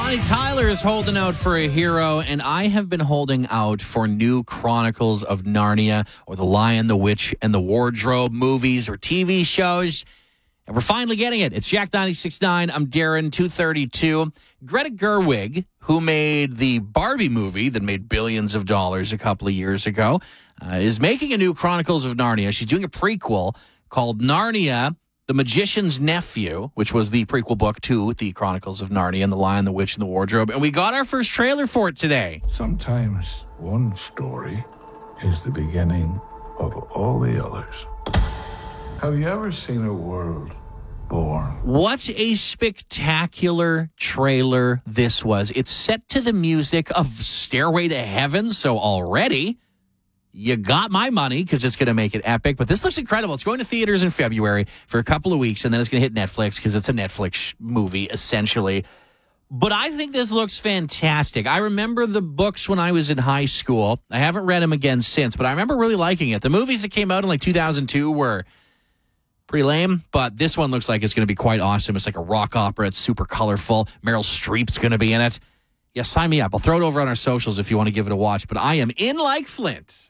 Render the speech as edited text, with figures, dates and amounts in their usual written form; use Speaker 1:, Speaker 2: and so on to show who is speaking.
Speaker 1: Bonnie Tyler is holding out for a hero, and I have been holding out for new Chronicles of Narnia or The Lion, the Witch, and the Wardrobe movies or TV shows. And we're finally getting it. It's Jack 96.9. I'm Darren, 232. Greta Gerwig, who made the Barbie movie that made billions of dollars a couple of years ago, is making a new Chronicles of Narnia. She's doing a prequel called Narnia, The Magician's Nephew, which was the prequel book to the Chronicles of Narnia and The Lion, the Witch, and the Wardrobe. And we got our first trailer for it today.
Speaker 2: Sometimes one story is the beginning of all the others. Have you ever seen a world born?
Speaker 1: What a spectacular trailer this was. It's set to the music of Stairway to Heaven, so already you got my money because it's going to make it epic. But this looks incredible. It's going to theaters in February for a couple of weeks, and then it's going to hit Netflix because it's a Netflix movie, essentially. But I think this looks fantastic. I remember the books when I was in high school. I haven't read them again since, but I remember really liking it. The movies that came out in like 2002 were pretty lame, but this one looks like it's going to be quite awesome. It's like a rock opera. It's super colorful. Meryl Streep's going to be in it. Yeah, sign me up. I'll throw it over on our socials if you want to give it a watch, but I am in like Flint.